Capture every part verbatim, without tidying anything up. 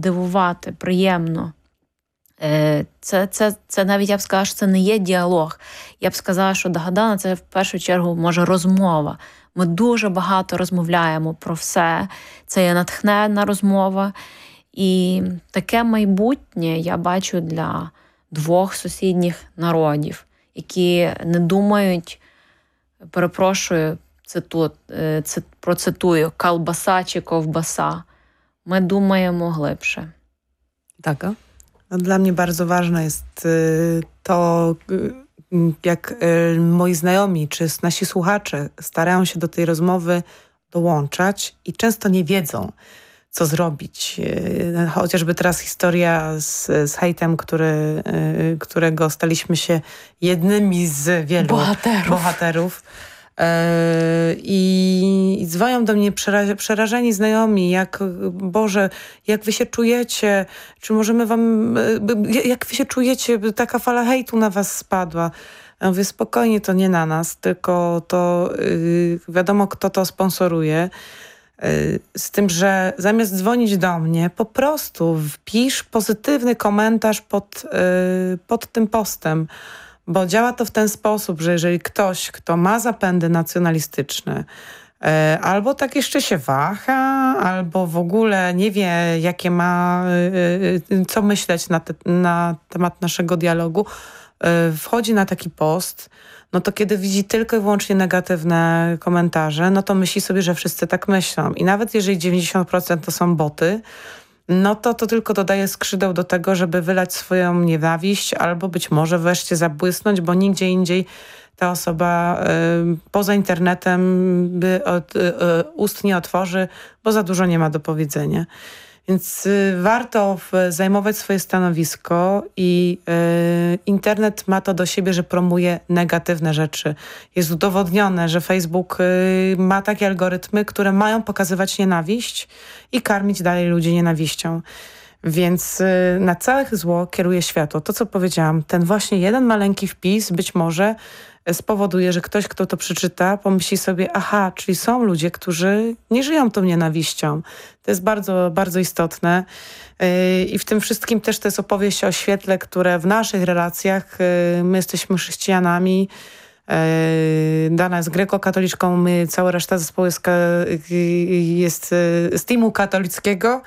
дивувати, приємно. Це, це, це навіть, я б сказала, що це не є діалог. Я б сказала, що Дагадана – це в першу чергу, може, розмова. Ми дуже багато розмовляємо про все. Це є натхненна розмова. І таке майбутнє я бачу для двох сусідніх народів, які не думають, перепрошую, циту, цит, процитую, колбаса чи ковбаса. My думаємо глибше. Tak. Dla mnie bardzo ważne jest to, jak moi znajomi czy nasi słuchacze starają się do tej rozmowy dołączać i często nie wiedzą, co zrobić. Chociażby teraz historia z, z hejtem, który, którego staliśmy się jednymi z wielu bohaterów. bohaterów. I, i dzwonią do mnie przera- przerażeni znajomi, jak Boże, jak wy się czujecie, czy możemy wam, jak wy się czujecie, taka fala hejtu na was spadła. Ja mówię, spokojnie, to nie na nas, tylko to yy, wiadomo, kto to sponsoruje. Yy, z tym, że zamiast dzwonić do mnie, po prostu wpisz pozytywny komentarz pod, yy, pod tym postem. Bo działa to w ten sposób, że jeżeli ktoś, kto ma zapędy nacjonalistyczne, e, albo tak jeszcze się waha, albo w ogóle nie wie, jakie ma, e, co myśleć na, te, na temat naszego dialogu, e, wchodzi na taki post, no to kiedy widzi tylko i wyłącznie negatywne komentarze, no to myśli sobie, że wszyscy tak myślą. I nawet jeżeli dziewięćdziesiąt procent to są boty, no to to tylko dodaje skrzydeł do tego, żeby wylać swoją nienawiść albo być może wreszcie zabłysnąć, bo nigdzie indziej ta osoba y, poza internetem by od, y, y, ust nie otworzy, bo za dużo nie ma do powiedzenia. Więc y, warto w, zajmować swoje stanowisko i y, internet ma to do siebie, że promuje negatywne rzeczy. Jest udowodnione, że Facebook y, ma takie algorytmy, które mają pokazywać nienawiść i karmić dalej ludzi nienawiścią. Więc y, na całe zło kieruje światło. To, co powiedziałam, ten właśnie jeden maleńki wpis być może spowoduje, że ktoś, kto to przeczyta, pomyśli sobie, aha, czyli są ludzie, którzy nie żyją tą nienawiścią. To jest bardzo, bardzo istotne. I w tym wszystkim też to jest opowieść o świetle, które w naszych relacjach, my jesteśmy chrześcijanami, Dana jest grekokatoliczką, my, cała reszta zespołu jest, jest z teamu katolickiego.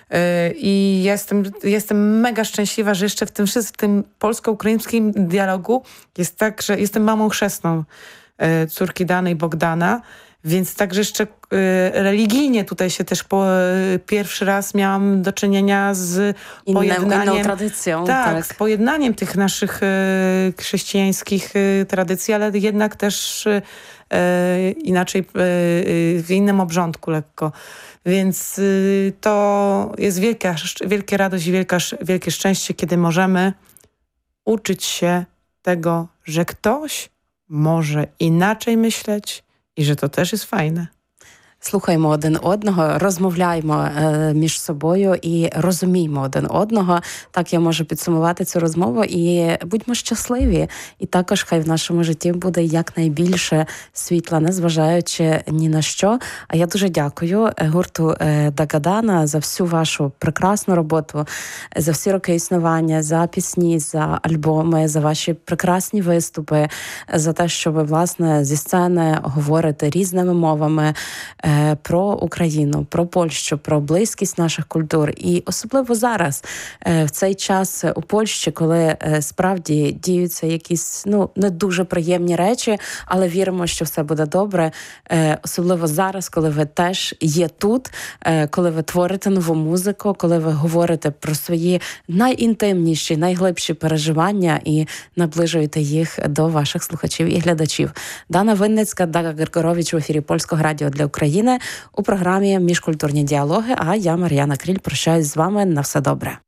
I jestem, jestem mega szczęśliwa, że jeszcze w tym wszystkim polsko-ukraińskim dialogu jest tak, że jestem mamą chrzestną córki Dany i Bogdana, więc także jeszcze religijnie tutaj się też po, pierwszy raz miałam do czynienia z Inną, pojednaniem, inną tradycją. Tak, tak, z pojednaniem tych naszych chrześcijańskich tradycji, ale jednak też inaczej, w innym obrządku lekko. Więc y, to jest wielka, wielka radość i wielka, wielkie szczęście, kiedy możemy uczyć się tego, że ktoś może inaczej myśleć i że to też jest fajne. Слухаємо один одного, розмовляємо е, між собою і розуміємо один одного. Так я можу підсумувати цю розмову. І будьмо щасливі. І також хай в нашому житті буде якнайбільше світла, незважаючи ні на що. А я дуже дякую гурту е, Дагадана за всю вашу прекрасну роботу, за всі роки існування, за пісні, за альбоми, за ваші прекрасні виступи, за те, що ви, власне, зі сцени говорите різними мовами про Україну, про Польщу, про близькість наших культур. І особливо зараз, в цей час у Польщі, коли справді діються якісь, ну, не дуже приємні речі, але віримо, що все буде добре. Особливо зараз, коли ви теж є тут, коли ви творите нову музику, коли ви говорите про свої найінтимніші, найглибші переживання і наближуєте їх до ваших слухачів і глядачів. Дана Винницька, Дага Григорович в ефірі Польського радіо для України у програмі «Міжкультурні діалоги», а я, Мар'яна Кріль, прощаюсь з вами. На все добре.